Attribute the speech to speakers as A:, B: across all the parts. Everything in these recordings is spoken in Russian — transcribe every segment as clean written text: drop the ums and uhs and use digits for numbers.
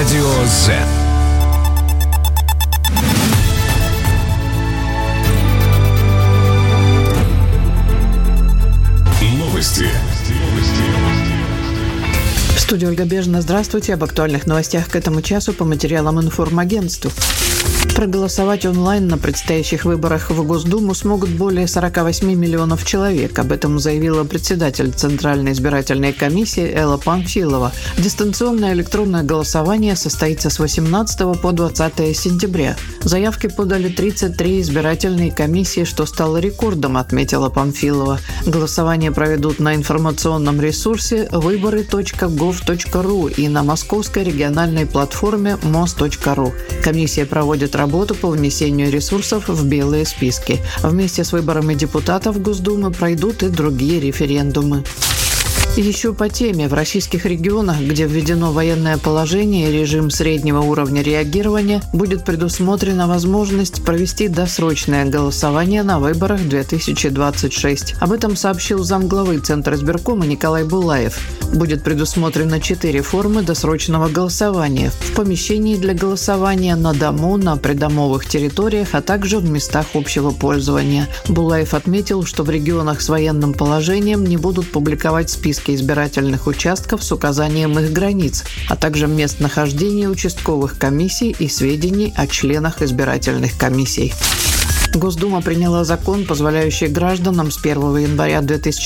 A: Радио Z. Новости.
B: В студии Ольга Бежина. Здравствуйте. Об актуальных новостях к этому часу по материалам информагентства. Проголосовать онлайн на предстоящих выборах в Госдуму смогут более 48 миллионов человек. Об этом заявила председатель Центральной избирательной комиссии Элла Памфилова. Дистанционное электронное голосование состоится с 18 по 20 сентября. Заявки подали 33 избирательные комиссии, что стало рекордом, отметила Памфилова. Голосование проведут на информационном ресурсе выборы.gov.ru и на московской региональной платформе mos.ru. Комиссия проводит работу по внесению ресурсов в белые списки. Вместе с выборами депутатов Госдумы пройдут и другие референдумы. Еще по теме. В российских регионах, где введено военное положение и режим среднего уровня реагирования, будет предусмотрена возможность провести досрочное голосование на выборах 2026. Об этом сообщил замглавы Центра избиркома Николай Булаев. Будет предусмотрено 4 формы досрочного голосования: в помещении для голосования, на дому, на придомовых территориях, а также в местах общего пользования. Булаев отметил, что в регионах с военным положением не будут публиковать списки избирательных участков с указанием их границ, а также мест нахождения участковых комиссий и сведений о членах избирательных комиссий. Госдума приняла закон, позволяющий гражданам с 1 января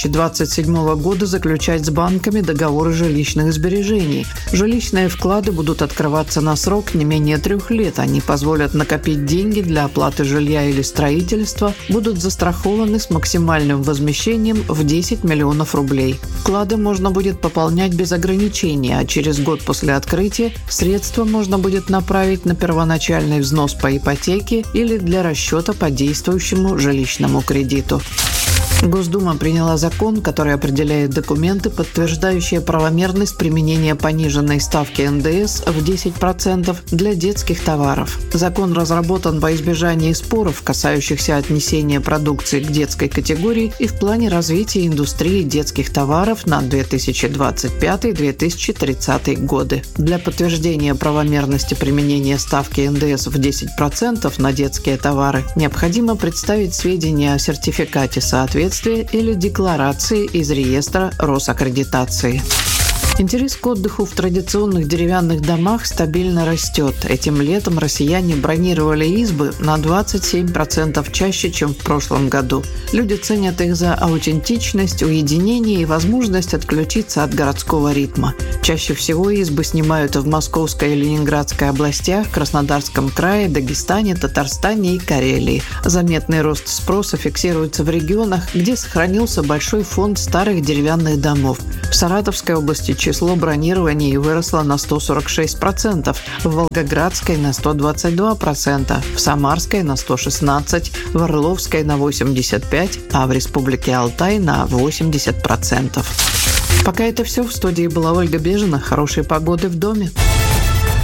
B: 2027 года заключать с банками договоры жилищных сбережений. Жилищные вклады будут открываться на срок не менее 3 лет. Они позволят накопить деньги для оплаты жилья или строительства, будут застрахованы с максимальным возмещением в 10 миллионов рублей. Вклады можно будет пополнять без ограничений, а через год после открытия средства можно будет направить на первоначальный взнос по ипотеке или для расчета по действующему жилищному кредиту. Госдума приняла закон, который определяет документы, подтверждающие правомерность применения пониженной ставки НДС в 10% для детских товаров. Закон разработан во избежание споров, касающихся отнесения продукции к детской категории и в плане развития индустрии детских товаров на 2025-2030 годы. Для подтверждения правомерности применения ставки НДС в 10% на детские товары необходимо представить сведения о сертификате соответствия или декларации из реестра Росаккредитации. Интерес к отдыху в традиционных деревянных домах стабильно растет. Этим летом россияне бронировали избы на 27% чаще, чем в прошлом году. Люди ценят их за аутентичность, уединение и возможность отключиться от городского ритма. Чаще всего избы снимают в Московской и Ленинградской областях, Краснодарском крае, Дагестане, Татарстане и Карелии. Заметный рост спроса фиксируется в регионах, где сохранился большой фонд старых деревянных домов. В Саратовской области число бронирований выросло на 146%, в Волгоградской на 122%, в Самарской на 116%, в Орловской на 85%, а в Республике Алтай на 80%. Пока это все. В студии была Ольга Бежина. Хорошей погоды в доме.